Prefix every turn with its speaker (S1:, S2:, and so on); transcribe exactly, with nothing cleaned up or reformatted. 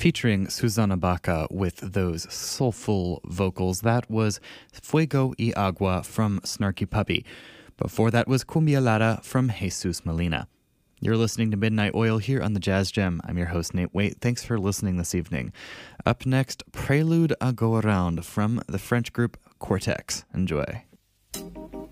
S1: featuring Susana Baca with those soulful vocals. That was Fuego y Agua from Snarky Puppy. Before that was Cumbia Lara from Jesus Molina. You're listening to Midnight Oil here on the Jazz Gem. I'm your host, Nate Waite. Thanks for listening this evening. Up next, Prelude a Go Around from the French group Cortex. Enjoy.